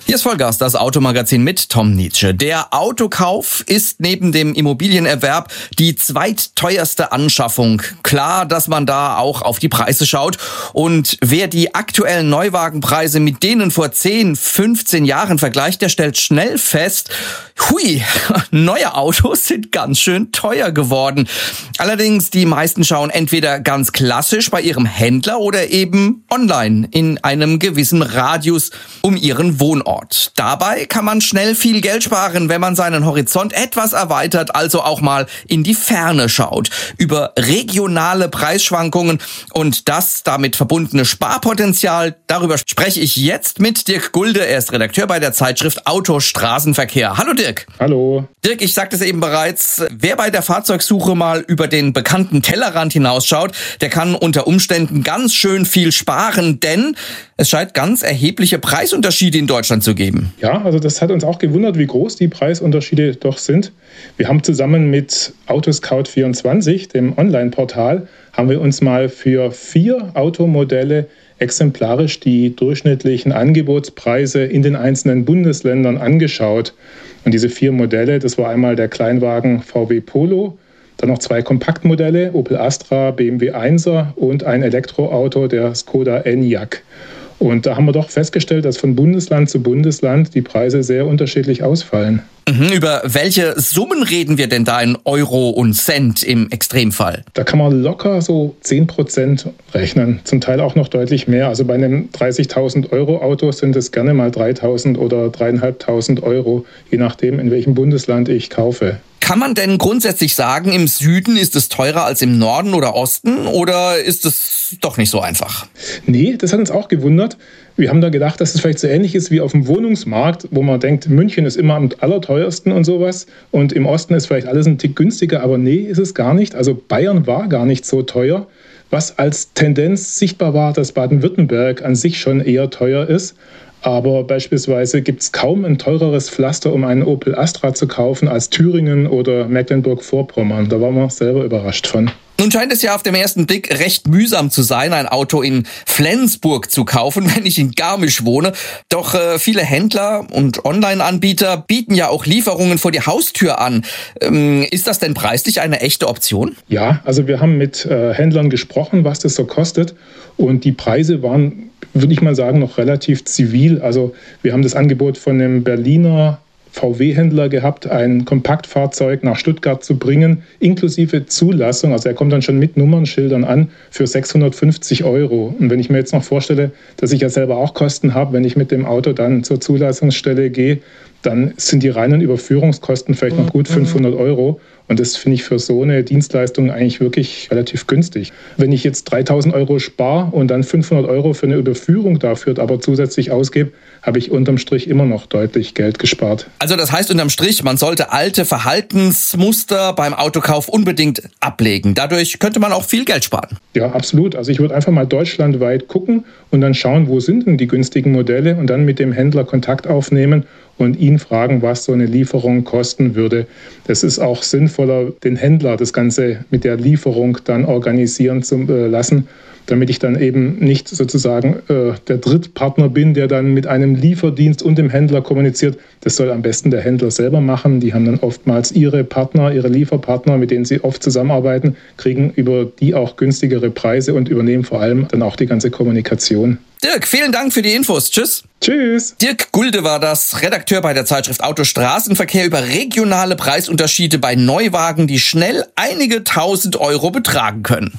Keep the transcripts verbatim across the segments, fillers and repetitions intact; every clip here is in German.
Hier ist Vollgas, das Automagazin mit Tom Nietzsche. Der Autokauf ist neben dem Immobilienerwerb die zweitteuerste Anschaffung. Klar, dass man da auch auf die Preise schaut. Und wer die aktuellen Neuwagenpreise mit denen vor zehn, fünfzehn Jahren vergleicht, der stellt schnell fest, hui, neue Autos sind ganz schön teuer geworden. Allerdings, die meisten schauen entweder ganz klassisch bei ihrem Händler oder eben online in einem gewissen Radius um ihren Wohnort. Dabei kann man schnell viel Geld sparen, wenn man seinen Horizont etwas erweitert, also auch mal in die Ferne schaut. Über regionale Preisschwankungen und das damit verbundene Sparpotenzial, darüber spreche ich jetzt mit Dirk Gulde. Er ist Redakteur bei der Zeitschrift Auto Straßenverkehr. Hallo Dirk. Hallo. Dirk, ich sagte es eben bereits, wer bei der Fahrzeugsuche mal über den bekannten Tellerrand hinausschaut, der kann unter Umständen ganz schön viel sparen, denn es scheint ganz erhebliche Preisunterschiede in Deutschland zu geben. Ja, also das hat uns auch gewundert, wie groß die Preisunterschiede doch sind. Wir haben zusammen mit Autoscout vierundzwanzig, dem Online-Portal, haben wir uns mal für vier Automodelle exemplarisch die durchschnittlichen Angebotspreise in den einzelnen Bundesländern angeschaut. Und diese vier Modelle, das war einmal der Kleinwagen V W Polo, dann noch zwei Kompaktmodelle, Opel Astra, B M W Einser und ein Elektroauto, der Skoda Enyaq. Und da haben wir doch festgestellt, dass von Bundesland zu Bundesland die Preise sehr unterschiedlich ausfallen. Mhm, über welche Summen reden wir denn da in Euro und Cent im Extremfall? Da kann man locker so zehn Prozent rechnen, zum Teil auch noch deutlich mehr. Also bei einem dreißigtausend Euro Auto sind es gerne mal dreitausend oder dreieinhalbtausend Euro, je nachdem, in welchem Bundesland ich kaufe. Kann man denn grundsätzlich sagen, im Süden ist es teurer als im Norden oder Osten oder ist es doch nicht so einfach? Nee, das hat uns auch gewundert. Wir haben da gedacht, dass es vielleicht so ähnlich ist wie auf dem Wohnungsmarkt, wo man denkt, München ist immer am allerteuersten und sowas und im Osten ist vielleicht alles ein Tick günstiger, aber nee, ist es gar nicht. Also Bayern war gar nicht so teuer, was als Tendenz sichtbar war, dass Baden-Württemberg an sich schon eher teuer ist. Aber beispielsweise gibt es kaum ein teureres Pflaster, um einen Opel Astra zu kaufen, als Thüringen oder Mecklenburg-Vorpommern. Da waren wir selber überrascht von. Nun scheint es ja auf den ersten Blick recht mühsam zu sein, ein Auto in Flensburg zu kaufen, wenn ich in Garmisch wohne. Doch äh, viele Händler und Online-Anbieter bieten ja auch Lieferungen vor die Haustür an. Ähm, ist das denn preislich eine echte Option? Ja, also wir haben mit äh, Händlern gesprochen, was das so kostet. Und die Preise waren, würde ich mal sagen, noch relativ zivil. Also wir haben das Angebot von einem Berliner V W-Händler gehabt, ein Kompaktfahrzeug nach Stuttgart zu bringen, inklusive Zulassung. Also er kommt dann schon mit Nummernschildern an für sechshundertfünfzig Euro. Und wenn ich mir jetzt noch vorstelle, dass ich ja selber auch Kosten habe, wenn ich mit dem Auto dann zur Zulassungsstelle gehe, dann sind die reinen Überführungskosten vielleicht noch gut fünfhundert Euro. Und das finde ich für so eine Dienstleistung eigentlich wirklich relativ günstig. Wenn ich jetzt dreitausend Euro spare und dann fünfhundert Euro für eine Überführung dafür aber zusätzlich ausgebe, habe ich unterm Strich immer noch deutlich Geld gespart. Also das heißt unterm Strich, man sollte alte Verhaltensmuster beim Autokauf unbedingt ablegen. Dadurch könnte man auch viel Geld sparen. Ja, absolut. Also ich würde einfach mal deutschlandweit gucken und dann schauen, wo sind denn die günstigen Modelle und dann mit dem Händler Kontakt aufnehmen und ihn fragen, was so eine Lieferung kosten würde. Es ist auch sinnvoller, den Händler das Ganze mit der Lieferung dann organisieren zu äh, lassen, damit ich dann eben nicht sozusagen äh, der Drittpartner bin, der dann mit einem Lieferdienst und dem Händler kommuniziert. Das soll am besten der Händler selber machen. Die haben dann oftmals ihre Partner, ihre Lieferpartner, mit denen sie oft zusammenarbeiten, kriegen über die auch günstigere Preise und übernehmen vor allem dann auch die ganze Kommunikation. Dirk, vielen Dank für die Infos. Tschüss. Tschüss. Dirk Gulde war das, Redakteur bei der Zeitschrift Auto Straßenverkehr, über regionale Preisunterschiede bei Neuwagen, die schnell einige tausend Euro betragen können.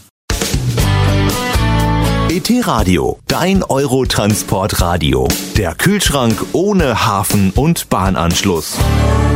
E T-Radio, dein Eurotransportradio. Der Kühlschrank ohne Hafen- und Bahnanschluss.